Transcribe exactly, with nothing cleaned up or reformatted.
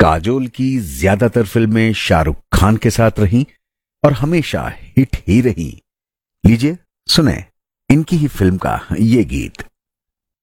काजोल की ज्यादातर फिल्में शाहरुख खान के साथ रहीं और हमेशा हिट ही रही। लीजिए सुने इनकी ही फिल्म का ये गीत।